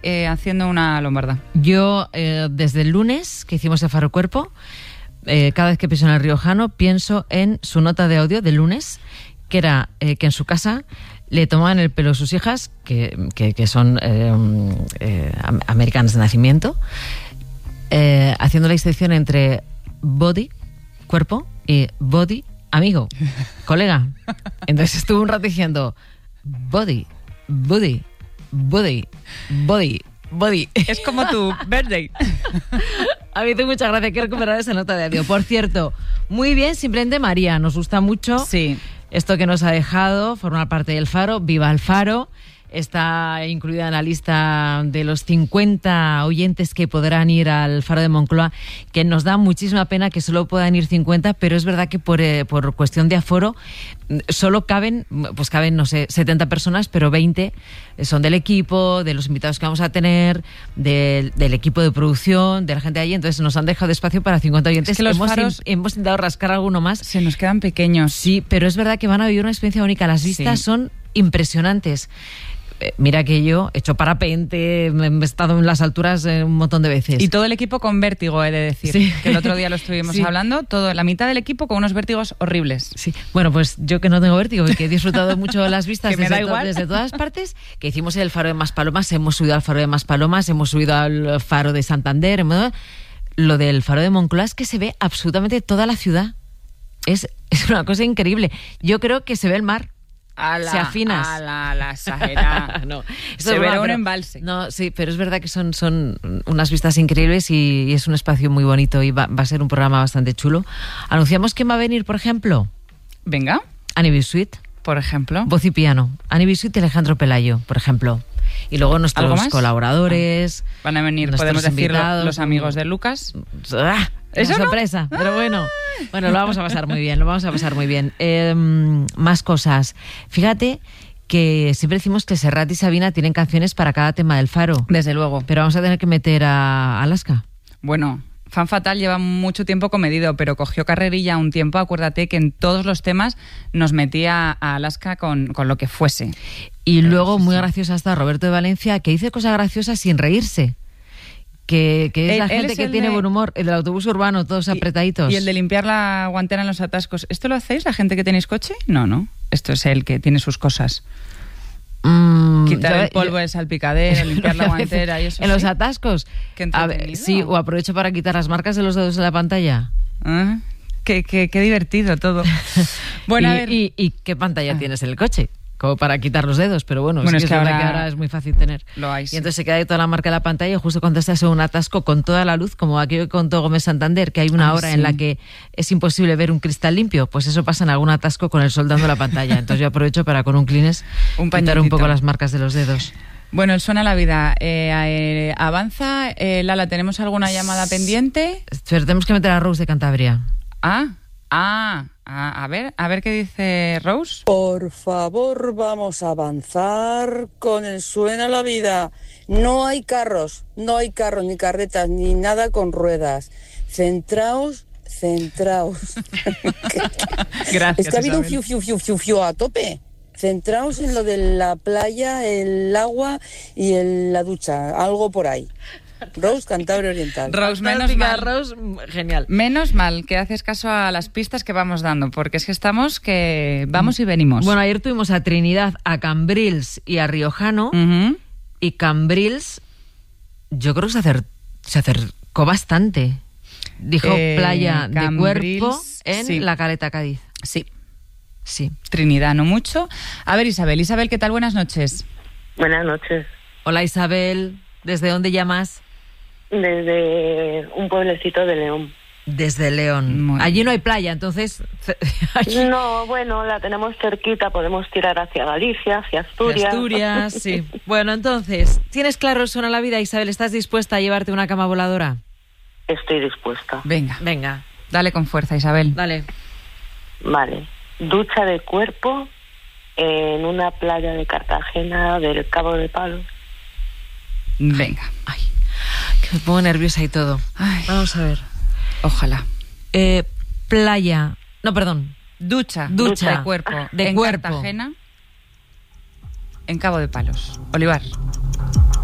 haciendo una lombarda. Yo, desde el lunes que hicimos el Faro Cuerpo, cada vez que pienso en el riojano, pienso en su nota de audio del lunes, que era que en su casa le tomaban el pelo sus hijas, que son americanas de nacimiento, haciendo la distinción entre body, cuerpo, y body, amigo, colega. Entonces estuve un rato diciendo body, body, body, body, body. Es como tu birthday. A mí tengo mucha gracia, quiero recuperar esa nota de audio. Por cierto, muy bien, simplemente María, nos gusta mucho. Sí. Esto que nos ha dejado, formar parte del Faro, viva el Faro. Está incluida en la lista de los 50 oyentes que podrán ir al Faro de Moncloa, que nos da muchísima pena que solo puedan ir 50, pero es verdad que por cuestión de aforo solo caben, no sé, 70 personas, pero 20 son del equipo, de los invitados que vamos a tener, del equipo de producción, de la gente de allí. Entonces nos han dejado espacio para 50 oyentes. Es que los faros hemos intentado rascar alguno más. Se nos quedan pequeños. Sí, pero es verdad que van a vivir una experiencia única. Las vistas son impresionantes. Mira que yo he hecho parapente, he estado en las alturas un montón de veces. Y todo el equipo con vértigo, he de decir. Sí. Que el otro día lo estuvimos hablando. La mitad del equipo con unos vértigos horribles. Sí. Bueno, pues yo que no tengo vértigo, que he disfrutado mucho de las vistas desde todas partes, que hicimos el Faro de Maspalomas, hemos subido al Faro de Maspalomas, hemos subido al Faro de Santander. Lo del Faro de Moncloa es que se ve absolutamente toda la ciudad. Es una cosa increíble. Yo creo que se ve el mar. Se afinas. La exagera. No, se verá un embalse. No, sí, pero es verdad que son unas vistas increíbles y es un espacio muy bonito y va a ser un programa bastante chulo. ¿Anunciamos quién va a venir, por ejemplo? Venga. Annie Bisuit. Por ejemplo. Voz y piano. Annie Bisuit y Alejandro Pelayo, por ejemplo. Y luego nuestros colaboradores. Van a venir, podemos decir, los amigos de Lucas. Es una sorpresa, pero bueno, lo vamos a pasar muy bien, más cosas. Fíjate que siempre decimos que Serrat y Sabina tienen canciones para cada tema del Faro. Desde luego. Pero vamos a tener que meter a Alaska. Bueno, Fan Fatal lleva mucho tiempo comedido, pero cogió carrerilla un tiempo. Acuérdate que en todos los temas nos metía a Alaska con lo que fuese. Y luego, muy graciosa está Roberto de Valencia, que dice cosas graciosas sin reírse. Que es la gente que tiene buen humor, el del autobús urbano, todos apretaditos. Y el de limpiar la guantera en los atascos. ¿Esto lo hacéis, la gente que tenéis coche? No. Esto es el que tiene sus cosas. Quitar el polvo del salpicadero, limpiar la guantera y eso. ¿En los atascos? A ver, sí, o aprovecho para quitar las marcas de los dedos de la pantalla. Qué divertido todo. Bueno, a ver. ¿Y qué pantalla tienes en el coche? Como para quitar los dedos, pero bueno, es que ahora es muy fácil tener. Lo hay, y entonces se queda ahí toda la marca de la pantalla y justo cuando estás en un atasco con toda la luz, como aquí que contó Gómez Santander, que hay una hora en la que es imposible ver un cristal limpio, pues eso pasa en algún atasco con el sol dando la pantalla. Entonces yo aprovecho para con un Kleenex quitar un poco las marcas de los dedos. Bueno, el Suena la Vida avanza. Lala, ¿tenemos alguna llamada pendiente? Pero tenemos que meter a Rose de Cantabria. A ver qué dice Rose. Por favor, vamos a avanzar con el Suena la Vida. No hay carros, ni carretas, ni nada con ruedas. Centraos. Gracias. Es que ha habido un fiu a tope. Centraos en lo de la playa, el agua y la ducha, algo por ahí. Rose, Cantabria Oriental. Rose, menos mal. Rose, genial. Menos mal que haces caso a las pistas que vamos dando, porque es que estamos que vamos y venimos. Bueno, ayer tuvimos a Trinidad, a Cambrils y a Riojano, y Cambrils, yo creo que se acercó bastante. Dijo playa de Cambrils, cuerpo en la Caleta, Cádiz. Sí. Trinidad, no mucho. A ver, Isabel, ¿qué tal? Buenas noches. Buenas noches. Hola, Isabel. ¿Desde dónde llamas? Desde un pueblecito de León. Desde León. Allí no hay playa, entonces... No, bueno, la tenemos cerquita, podemos tirar hacia Galicia, hacia Asturias. Asturias, sí. Bueno, entonces, ¿tienes claro el Suena la Vida, Isabel? ¿Estás dispuesta a llevarte una cama voladora? Estoy dispuesta. Venga. Dale con fuerza, Isabel. Dale. Vale. Ducha de cuerpo en una playa de Cartagena del Cabo de Palos. Venga. Ay, que me pongo nerviosa y todo. Ay. Vamos a ver. Ojalá. Playa. No, perdón. Ducha de cuerpo. De en cuerpo. Cartagena, en Cabo de Palos. Olivar.